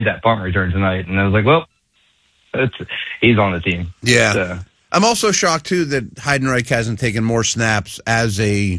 that punt return tonight. And I was like, well, he's on the team. Yeah. So. I'm also shocked, too, that Heidenreich hasn't taken more snaps as a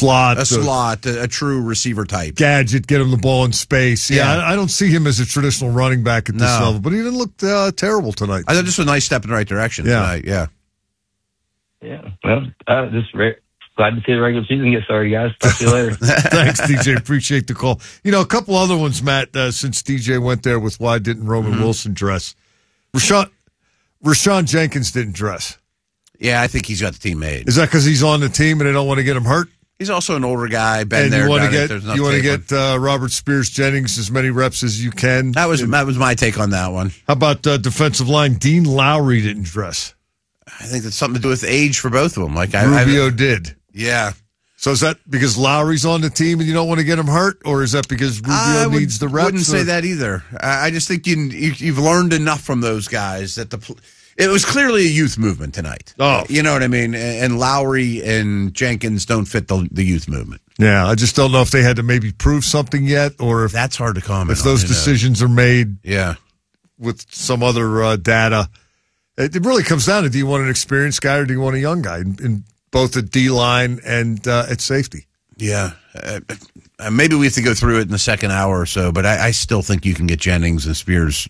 true receiver type. Gadget, get him the ball in space. Yeah, I don't see him as a traditional running back at this level, but he didn't look terrible tonight. I thought this was a nice step in the right direction tonight, Yeah, well, just glad to see the regular season get started, guys. Talk to you later. Thanks, DJ. Appreciate the call. A couple other ones, Matt, since DJ went there with why didn't Roman Wilson dress. Rashawn Jenkins didn't dress. Yeah, I think he's got the team made. Is that because he's on the team and they don't want to get him hurt? He's also an older guy. And you want to get Robert Spears-Jennings as many reps as you can. That was my take on that one. How about defensive line? Dean Lowry didn't dress. I think that's something to do with age for both of them. Rubio did. Yeah. So is that because Lowry's on the team and you don't want to get him hurt, or is that because Rubio needs the reps? I wouldn't say that either. I just think you've learned enough from those guys that it was clearly a youth movement tonight. Oh. You know what I mean? And Lowry and Jenkins don't fit the youth movement. Yeah, I just don't know if they had to maybe prove something yet, or if that's hard to comment if those decisions are made with some other data. It really comes down to, do you want an experienced guy or do you want a young guy in both at D-line and at safety? Yeah. Maybe we have to go through it in the second hour or so, but I still think you can get Jenkins and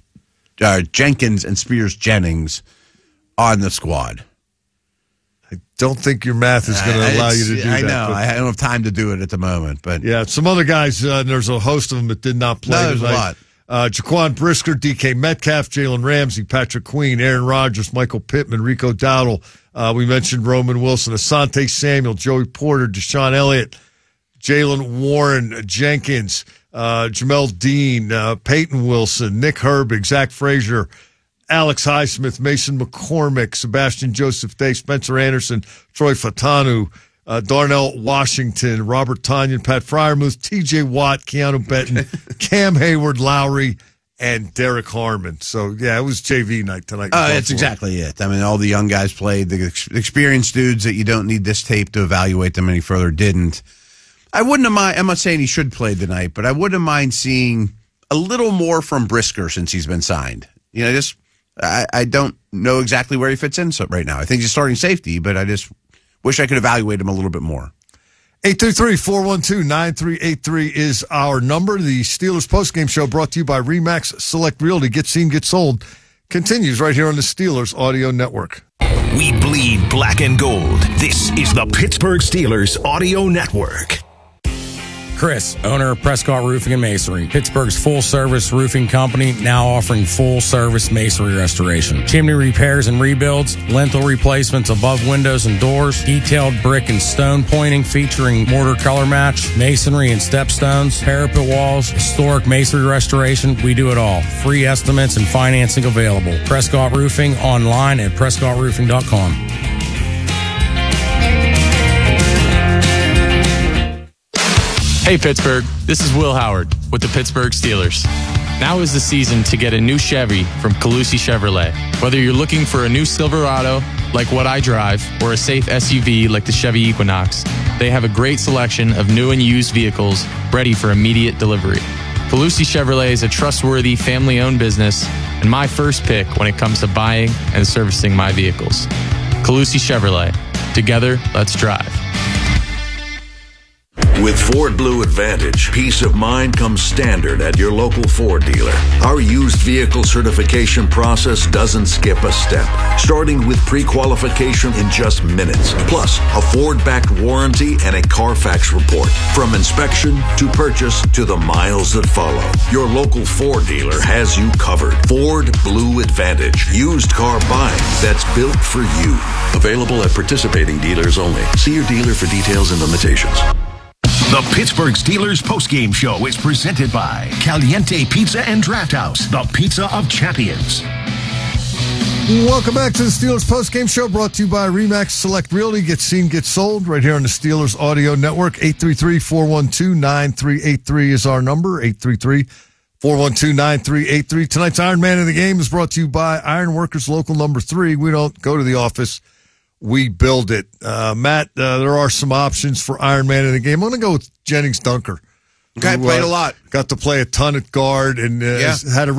Spears-Jennings on the squad. I don't think your math is going to allow you to do that. I know. I don't have time to do it at the moment. But yeah, some other guys, there's a host of them that did not play tonight. There's a lot. Jaquan Brisker, DK Metcalf, Jalen Ramsey, Patrick Queen, Aaron Rodgers, Michael Pittman, Rico Dowdle. We mentioned Roman Wilson, Asante Samuel, Joey Porter, Deshaun Elliott, Jalen Warren, Jenkins, Jamel Dean, Peyton Wilson, Nick Herbig, Zach Frazier, Alex Highsmith, Mason McCormick, Sebastian Joseph Day, Spencer Anderson, Troy Fatanu, Darnell Washington, Robert Tonyan, Pat Fryermuth, TJ Watt, Keanu Benton, Cam Hayward, Lowry, and Derek Harmon. So, yeah, it was JV night tonight. That's exactly it. I mean, all the young guys played. The experienced dudes that you don't need this tape to evaluate them any further didn't. I wouldn't have mind. I'm not saying he should play tonight, but I wouldn't mind seeing a little more from Brisker since he's been signed. I don't know exactly where he fits in right now. I think he's starting safety, but I just wish I could evaluate him a little bit more. 833-412-9383 is our number. The Steelers postgame show brought to you by RE/MAX Select Realty. Get seen, get sold. Continues right here on the Steelers Audio Network. We bleed black and gold. This is the Pittsburgh Steelers Audio Network. Chris, owner of Prescott Roofing and Masonry, Pittsburgh's full-service roofing company, now offering full-service masonry restoration. Chimney repairs and rebuilds, lintel replacements above windows and doors, detailed brick and stone pointing featuring mortar color match, masonry and stepstones, parapet walls, historic masonry restoration. We do it all. Free estimates and financing available. Prescott Roofing online at prescottroofing.com. Hey Pittsburgh, this is Will Howard with the Pittsburgh Steelers. Now is the season to get a new Chevy from Calusi Chevrolet. Whether you're looking for a new Silverado, like what I drive, or a safe SUV like the Chevy Equinox, they have a great selection of new and used vehicles ready for immediate delivery. Calusi Chevrolet is a trustworthy, family-owned business and my first pick when it comes to buying and servicing my vehicles. Calusi Chevrolet. Together, let's drive. With Ford Blue Advantage, peace of mind comes standard at your local Ford dealer. Our used vehicle certification process doesn't skip a step, starting with pre-qualification in just minutes, plus a Ford-backed warranty and a Carfax report. From inspection to purchase to the miles that follow, your local Ford dealer has you covered. Ford Blue Advantage, used car buying that's built for you. Available at participating dealers only. See your dealer for details and limitations. The Pittsburgh Steelers postgame show is presented by Caliente Pizza and Draft House, the pizza of champions. Welcome back to the Steelers postgame show brought to you by RE/MAX Select Realty. Get seen, get sold right here on the Steelers Audio Network. 833-412-9383 is our number. 833-412-9383. Tonight's Iron Man of the Game is brought to you by Iron Workers Local Number 3. We don't go to the office. We build it. Matt, there are some options for Iron Man in the game. I'm going to go with Jennings Dunker. Guy played a lot. Got to play a ton at guard and had a